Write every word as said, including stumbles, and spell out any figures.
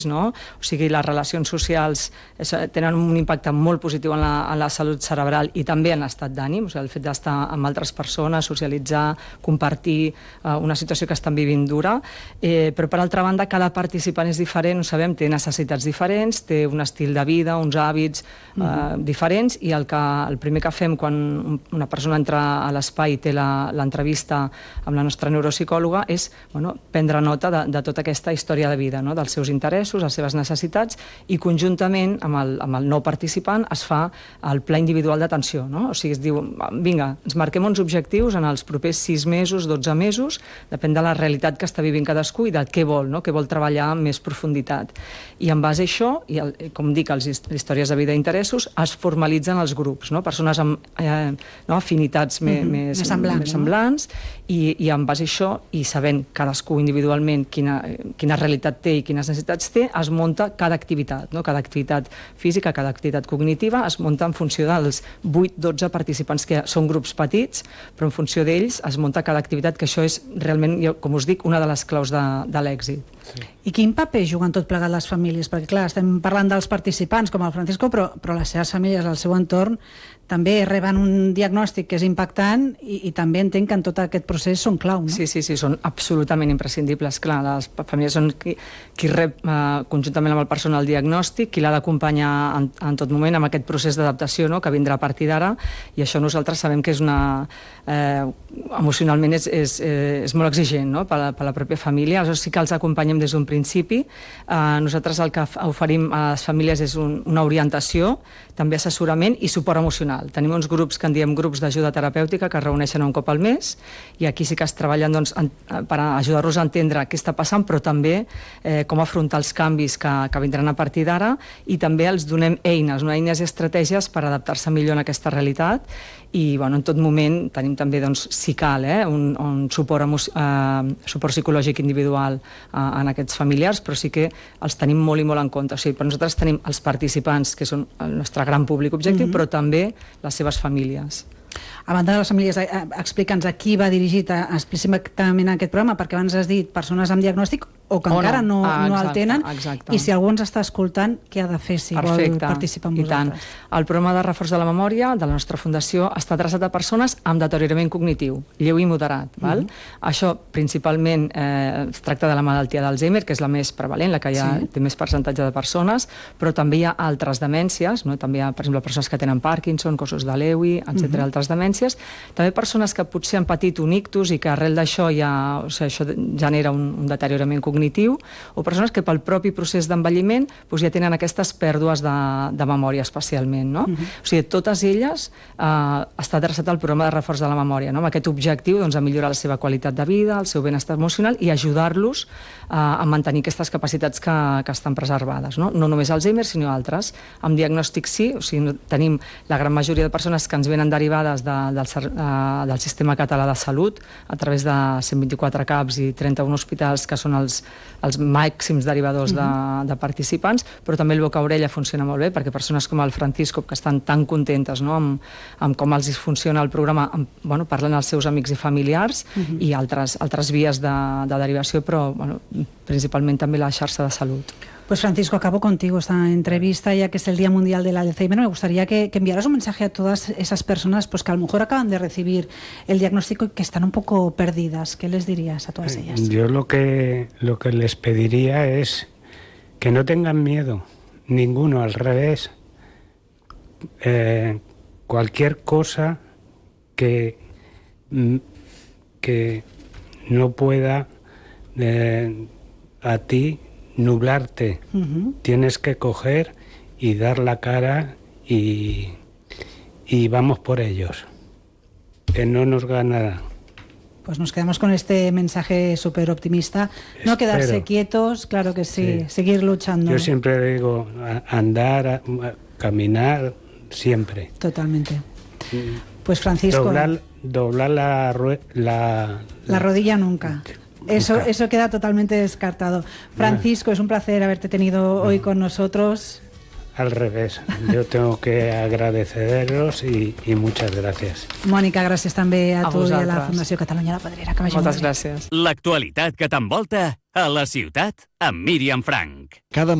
no? O sigui, les relacions socials tenen un impacte molt positiu en la, en la salut cerebral i també en l'estat d'ànim, o sigui, el fet d'estar amb altres persones, socialitzar, compartir eh, una situació que estan vivint dura, eh, però per altra banda cada participant és diferent, ho sabem, té necessitats diferents, té un estil de vida, uns hàbits eh, mm-hmm. diferents, i el, que, el primer que fem quan una persona entra a l'espai i té l'entrevista amb la nostra neuropsicòloga és bueno, prendre nota de, de tota aquesta història de vida, no? Dels seus interessos, les seves necessitats, i conjuntament amb el, amb el nou participant es fa el pla individual d'atenció, no? O sigui, es diu, vinga, ens marquem uns objectius en els propers sis mesos, dotze mesos, depèn de la realitat que està vivint cadascú i de què vol, no? Què vol treballar amb més profunditat. I en base a això, i el, com dic, les històries de vida i interessos, es formalitzen els grups, no? Persones amb eh, no? afinitats mm-hmm. més, més semblants, més semblants no? i, i en base a això, i sabent cadascú individualment quina, quina realitat té i quines necessitats té, es munta cada activitat, no? Cada activitat física, cada activitat cognitiva es munta en funció dels vuit dotze participants, que són grups petits, però en funció d'ells es munta cada activitat, que això és realment, com us dic, una de les claus de, de l'èxit. Sí. I quin paper juguen tot plegat les famílies? Perquè clar, estem parlant dels participants com el Francisco, però, però les seves famílies, el seu entorn, també reben un diagnòstic que és impactant i, i també entenc que en tot aquest procés són clau, no? Sí, sí, sí, són absolutament imprescindibles. Clar, les famílies són qui, qui rep eh, conjuntament amb el personal el diagnòstic, qui l'ha d'acompanyar en, en tot moment amb aquest procés d'adaptació, no? Que vindrà a partir d'ara, i això nosaltres sabem que és una... Eh, emocionalment és, és, és molt exigent, no? Per, la, per la pròpia família. Aleshores sí que els acompanyem des d'un principi. Eh, nosaltres el que oferim a les famílies és un, una orientació, també assessorament i suport emocional. Tenim uns grups que en diem grups d'ajuda terapèutica que es reuneixen un cop al mes, i aquí sí que es treballen doncs, en, per ajudar-los a entendre què està passant, però també eh, com afrontar els canvis que, que vindran a partir d'ara, i també els donem eines, no? Eines i estratègies per adaptar-se millor a aquesta realitat. I bueno, en tot moment tenim també, doncs, si cal, eh, un, un suport, eh, suport psicològic individual eh, en aquests familiars, però sí que els tenim molt i molt en compte. O sigui, per nosaltres tenim els participants, que són el nostre gran públic objectiu, mm-hmm. però també les seves famílies. A banda de les famílies, explica'ns a qui va dirigit explícitament aquest programa, perquè abans has dit persones amb diagnòstic o que o encara no, no, ah, exacte, no el tenen, exacte. I si algú ens està escoltant, què ha de fer si Perfecte. Vol participar amb vosaltres? El programa de reforç de la memòria de la nostra fundació està adreçat a persones amb deteriorament cognitiu, lleu i moderat. Mm-hmm. Val? Això principalment eh, es tracta de la malaltia d'Alzheimer, que és la més prevalent, la que ja sí. té més percentatge de persones, però també hi ha altres demències, no? També hi ha, per exemple, persones que tenen Parkinson, cossos de Lewy, etcètera, mm-hmm. altres demències. També persones que potser han patit un ictus i que arrel d'això ja, o sigui, això genera un, un deteriorament cognitiu, o persones que pel propi procés d'envelliment doncs ja tenen aquestes pèrdues de, de memòria especialment, no? Uh-huh. O sigui, totes elles eh, està adreçat al programa de reforç de la memòria, no? Amb aquest objectiu doncs, a millorar la seva qualitat de vida, el seu benestar emocional i ajudar-los eh, a mantenir aquestes capacitats que, que estan preservades, no? No només Alzheimer, sinó altres. Amb diagnòstic sí, o sigui, tenim la gran majoria de persones que ens venen derivades de, del, uh, del sistema català de salut a través de cent vint-i-quatre CAPs i trenta-un hospitals que són els, els màxims derivadors de, de participants, però també el boca-orella funciona molt bé, perquè persones com el Francisco, que estan tan contentes, no? amb, amb com els funciona el programa, amb, bueno, parlen als seus amics i familiars, uh-huh. i altres, altres vies de, de derivació, però bueno, principalment també la xarxa de salut. Pues Francisco, acabo contigo esta entrevista, ya que es el Día Mundial del Alzheimer. Me gustaría que, que enviaras un mensaje a todas esas personas pues, que a lo mejor acaban de recibir el diagnóstico y que están un poco perdidas. ¿Qué les dirías a todas ellas? Yo lo que, lo que les pediría es que no tengan miedo, ninguno, al revés. Eh, cualquier cosa que, que no pueda eh, a ti nublarte, uh-huh. tienes que coger y dar la cara y, y vamos por ellos, que no nos ganará. Pues nos quedamos con este mensaje súper optimista. No quedarse quietos, claro que sí, sí, seguir luchando. Yo siempre digo, andar, a, a caminar, siempre. Totalmente. Pues Francisco... Doblar, doblar la, la... La rodilla nunca. Eso, eso queda totalmente descartado. Francisco, es un placer haberte tenido hoy con nosotros. al revés. Yo tengo que agradeceros y, y muchas gracias. Mònica, gràcies també a, a tu vosaltres. i a la Fundació Catalunya la Pedrera. Que vagi Moltes molt bé. gràcies. L'actualitat que t'envolta a la ciutat amb Míriam Frank. Cada